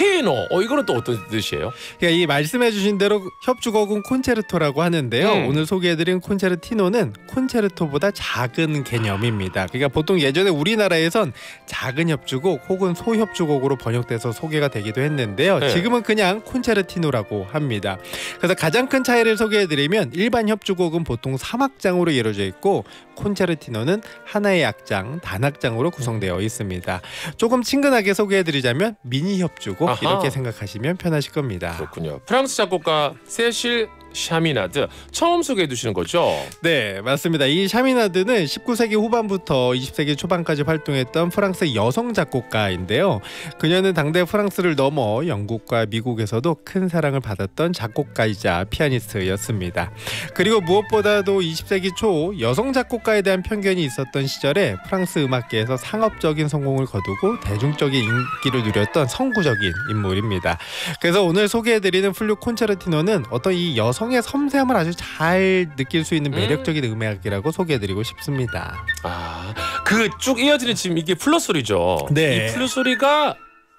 콘체르티노. 이거는 또 어떤 뜻이에요? 그러니까 이 말씀해주신 대로 협주곡은 콘체르토라고 하는데요. 오늘 소개해드린 콘체르티노는 콘체르토보다 작은 개념입니다. 그러니까 보통 예전에 우리나라에선 작은 협주곡 혹은 소협주곡으로 번역돼서 소개가 되기도 했는데요. 네. 지금은 그냥 콘체르티노라고 합니다. 그래서 가장 큰 차이를 소개해드리면 일반 협주곡은 보통 3악장으로 이루어져 있고 콘체르티노는 하나의 악장, 단악장으로 구성되어 있습니다. 조금 친근하게 소개해드리자면 미니 협주곡 아하. 이렇게 생각하시면 편하실 겁니다. 그렇군요. 프랑스 작곡가 세실 샤미나드 처음 소개해 주시는 거죠? 네, 맞습니다. 이 샤미나드는 19세기 후반부터 20세기 초반까지 활동했던 프랑스 여성 작곡가인데요. 그녀는 당대 프랑스를 넘어 영국과 미국에서도 큰 사랑을 받았던 작곡가이자 피아니스트였습니다. 그리고 무엇보다도 20세기 초 여성 작곡가에 대한 편견이 있었던 시절에 프랑스 음악계에서 상업적인 성공을 거두고 대중적인 인기를 누렸던 선구적인 인물입니다. 그래서 오늘 소개해드리는 플룻 콘체르티노는 어떤 이 여성의 섬세함을 아주 잘 느낄 수 있는 매력적인 음악이라고 소개해드리고 싶습니다. 그 쭉 이어지는 지금 이게 플룻 소리죠? 네. 이 플룻 소리가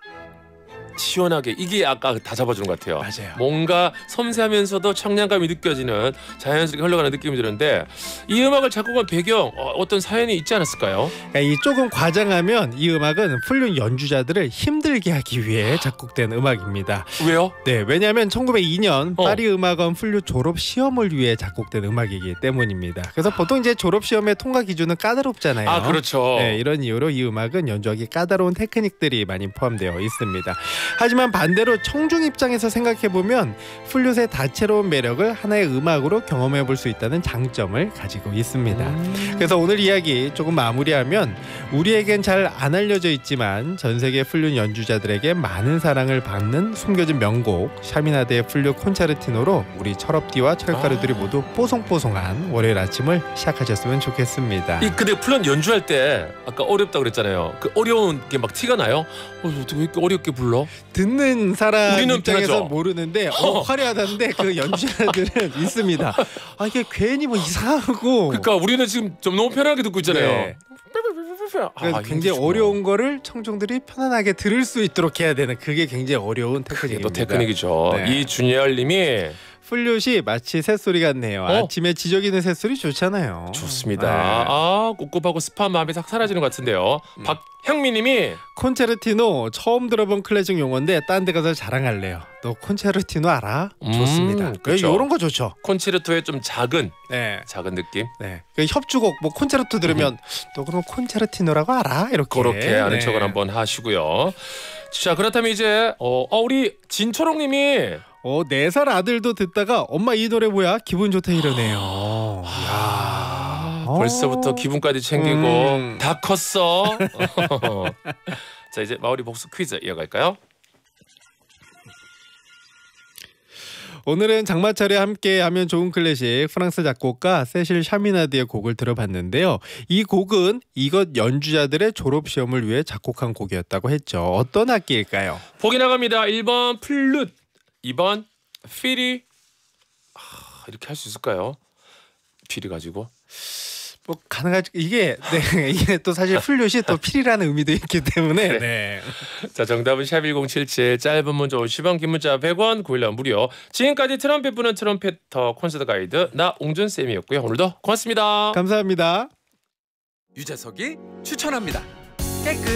시원하게 이게 아까 다 잡아주는 것 같아요. 맞아요. 뭔가 섬세하면서도 청량감이 느껴지는 자연스럽게 흘러가는 느낌이 드는데 이 음악을 작곡한 배경 어떤 사연이 있지 않았을까요? 그러니까 이 조금 과장하면 이 음악은 플룻 연주자들을 힘들게 하기 위해 작곡된 음악입니다. 왜요? 네, 왜냐하면 1902년 파리 음악원 플룻 졸업 시험을 위해 작곡된 음악이기 때문입니다. 그래서 보통 이제 졸업 시험의 통과 기준은 까다롭잖아요. 그렇죠. 네, 이런 이유로 이 음악은 연주하기 까다로운 테크닉들이 많이 포함되어 있습니다. 하지만 반대로 청중 입장에서 생각해보면 플룻의 다채로운 매력을 하나의 음악으로 경험해볼 수 있다는 장점을 가지고 있습니다. 그래서 오늘 이야기 조금 마무리하면 우리에겐 잘 안 알려져 있지만 전 세계 플룻 연주자들에게 많은 사랑을 받는 숨겨진 명곡 샤미나드의 플룻 콘체르티노로 우리 철업디와 철가루들이 모두 뽀송뽀송한 월요일 아침을 시작하셨으면 좋겠습니다. 근데 플룻 연주할 때 아까 어렵다고 그랬잖아요. 그 어려운 게 막 티가 나요? 어떻게 왜 이렇게 어렵게 불러? 듣는 사람 우리는 입장에서 편하죠. 모르는데 화려하다는데 그 연주자들은 있습니다. 이게 괜히 뭐 이상하고. 그러니까 우리는 지금 좀 너무 편하게 듣고 있잖아요. 네. 그래서 굉장히 어려운 거를 청중들이 편안하게 들을 수 있도록 해야 되는 그게 굉장히 어려운 테크닉입니다. 또 테크닉이죠. 네. 이준열님이 플룻이 마치 새소리 같네요. 아침에 지저귀는 새소리 좋잖아요. 좋습니다. 꿉꿉하고 습한 마음이 싹 사라지는 것 같은데요. 박향미님이 콘체르티노 처음 들어본 클래식 용어인데 딴 데 가서 자랑할래요. 너 콘체르티노 알아? 좋습니다. 그렇죠. 이런 거 좋죠. 콘체르토의 좀 작은 느낌. 네. 그 협주곡 뭐 콘체르토 들으면 너 그럼 콘체르티노라고 알아? 이렇게 그렇게 아는 척을 한번 하시고요. 자, 그렇다면 이제 우리 진초롱님이 4살 아들도 듣다가 엄마 이 노래 뭐야? 기분 좋다 이러네요. 벌써부터 기분까지 챙기고 다 컸어. 자, 이제 마무리 복수 퀴즈 이어갈까요? 오늘은 장마철에 함께 하면 좋은 클래식 프랑스 작곡가 세실 샤미나드의 곡을 들어봤는데요. 이 곡은 이것 연주자들의 졸업시험을 위해 작곡한 곡이었다고 했죠. 어떤 악기일까요? 보기 나갑니다. 1번 플룻, 2번 피리. 이렇게 할 수 있을까요? 피리 가지고. 뭐 가능하죠. 이게 또 사실 플룻이 또 필이라는 의미도 있기 때문에. 네. 자, 정답은 샵1077 짧은 문자 50원 긴 문자 100원 911 무료. 지금까지 트럼펫 부는 트럼펫터 콘서트 가이드 나 옹준쌤이었고요. 오늘도 고맙습니다. 감사합니다. 유재석이 추천합니다. 깨끗